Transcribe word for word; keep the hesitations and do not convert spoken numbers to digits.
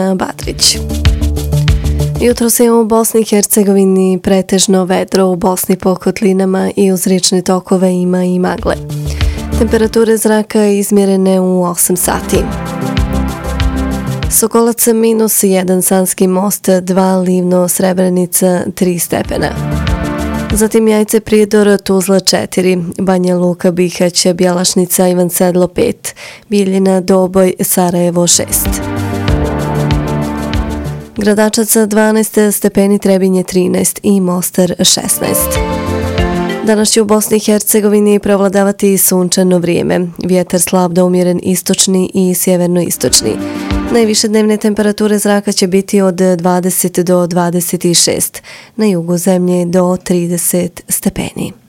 Badrić. Jutro se u Bosni i Hercegovini pretežno vedro, u Bosni po kotlinama i uz riječne tokove ima i magle. Temperature zraka izmjerene u osam sati. Sokolac minus jedan, Sanski most dva, Livno, Srebrenica tri stepena. Zatim Jajce, Prijedor, Tuzla četiri, Banja Luka, Bihać, Bjelašnica, Ivan Sedlo pet, Bijeljina, Doboj, Sarajevo šest. Gradačac dvanaest stepeni, Trebinje trinaest i Mostar šesnaest. Danas će u Bosni i Hercegovini prevladavati sunčano vrijeme. Vjetar slab do umjeren istočni i sjeverno-istočni. Najviše dnevne temperature zraka će biti od dvadeset do dvadeset šest, na jugu zemlje do trideset stepeni.